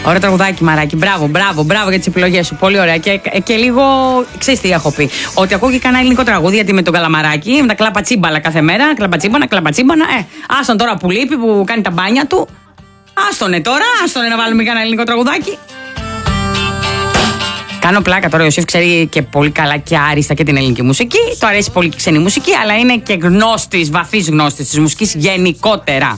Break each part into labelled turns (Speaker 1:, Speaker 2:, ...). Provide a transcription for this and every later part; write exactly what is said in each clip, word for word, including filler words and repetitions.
Speaker 1: Ωραίο τραγουδάκι, Μαράκι. Μπράβο, μπράβο, μπράβο για τις επιλογές σου. Πολύ ωραία. Και, και λίγο. Ξέρεις τι έχω πει. Ότι ακούω και κανένα ελληνικό τραγούδι, γιατί με τον Καλαμαράκι, με τα κλαπατσίμπαλα κάθε μέρα. Κλαπατσίμπανα, κλαπατσίμπανα. Ε, άστον τώρα που λείπει, που κάνει τα μπάνια του. Άστονε τώρα, άστονε να βάλουμε κανένα ελληνικό τραγουδάκι. Κάνω πλάκα τώρα. Ο Ιωσήφ ξέρει και πολύ καλά και άριστα και την ελληνική μουσική. Του αρέσει πολύ και η ξένη μουσική, αλλά είναι και γνώστης, βαθύς γνώστης της μουσικής γενικότερα.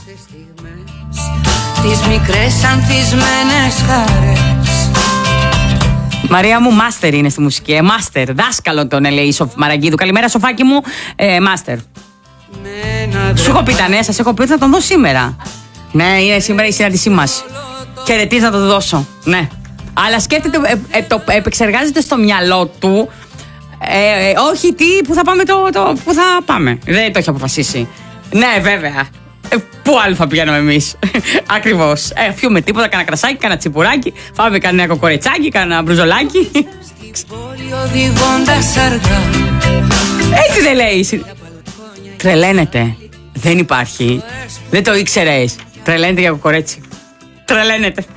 Speaker 2: Τις μικρές ανθισμένες χαρές.
Speaker 1: Μαρία μου, μάστερ είναι στη μουσική. Ε, μάστερ, δάσκαλο τον λέει η Σοφ Μαραγκίδου. Καλημέρα, Σοφάκι μου. Ε, μάστερ. Σου έχω πει τα νέα, σας έχω πει ότι θα τον δω σήμερα. Ναι, είναι σήμερα η συνάντησή μας. Χαιρετίζω να το δώσω. Ναι. Αλλά σκέφτεται, ε, ε, το επεξεργάζεται στο μυαλό του. Ε, ε, όχι τι, που θα πάμε το, το, που θα πάμε. Δεν το έχει αποφασίσει. Ναι, βέβαια. Ε, πού άλλο θα πηγαίνουμε εμείς. Ακριβώς. Ε, φιούμε τίποτα, κάνα κρασάκι, κάνα τσιπουράκι. Φάμε κανένα κοκορετσάκι, κάνα μπρουζολάκι. Έτσι δεν λέει. Τρελαίνεται. Δεν υπάρχει. Δεν το ήξερες. Τρελαίνεται για κοκορέτσι. Τρελαίνεται.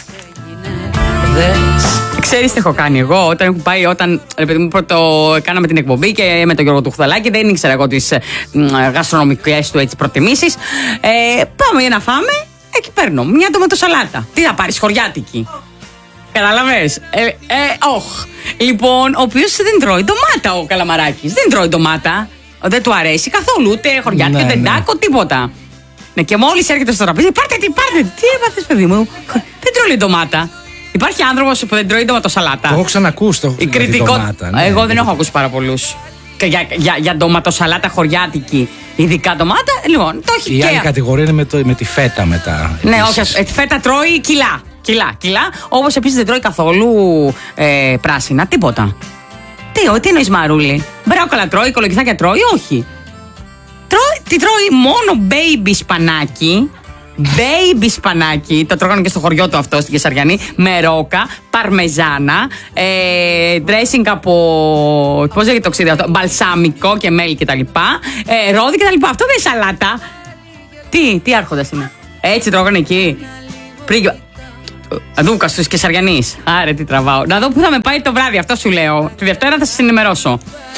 Speaker 1: Ξέρεις τι έχω κάνει εγώ όταν έχω πάει, όταν ρε παιδί μου, πρώτο κάναμε την εκπομπή και με τον Γιώργο του Χουδαλάκη, δεν ήξερα εγώ τις ε, γαστρονομικές του έτσι προτιμήσεις. Ε, πάμε για να φάμε, εκεί παίρνω μια ντοματοσαλάτα. Τι θα πάρεις, χωριάτικη. Κατάλαβες. Ε, ε, όχ. Λοιπόν, ο οποίος δεν τρώει ντομάτα ο Καλαμαράκης. Δεν τρώει ντομάτα. Δεν του αρέσει καθόλου, ούτε χωριάτικη, ούτε ντάκο, ναι. Τίποτα. Ναι, και μόλις έρχεται στο τραπέζι, πάρτε τι, πάρτε τι, έπαθες παιδί μου. Δεν τρώει ντομάτα. Υπάρχει άνθρωπος που δεν τρώει ντοματοσαλάτα. Το έχω
Speaker 3: ξανακούσει το
Speaker 1: κριτικό. Ναι, εγώ δεν έχω ακούσει πάρα πολλούς. Για, για, για ντοματοσαλάτα χωριάτικη, ειδικά ντομάτα, λοιπόν, το έχει.
Speaker 3: Η
Speaker 1: και
Speaker 3: άλλη κατηγορία είναι με, το, με τη φέτα μετά.
Speaker 1: Ναι, επίσης. Όχι, τη φέτα τρώει κιλά. Κιλά, κιλά. Όπως επίσης δεν τρώει καθόλου ε, πράσινα, τίποτα. Τι, τι εννοείς, Μαρούλη? Μπρόκολα τρώει, κολοκυθάκια τρώει, όχι. Τρώει, τι τρώει μόνο baby σπανάκι. Baby σπανάκι, το τρώγανε και στο χωριό του αυτό στην Κεσαριανή, με ρόκα, παρμεζάνα, ε, dressing από, πώς λέγεται το ξύδι αυτό, μπαλσάμικο και μέλι κτλ. Ε, ρόδι κτλ. Αυτό δεν είναι σαλάτα. Τι, τι άρχοντας είναι. Έτσι τρώγανε εκεί. Πριν. Δούκα στους Κεσαριανείς. Άρε τι τραβάω. Να δω που θα με πάει το βράδυ, αυτό σου λέω. Τη Δευτέρα θα σας ενημερώσω.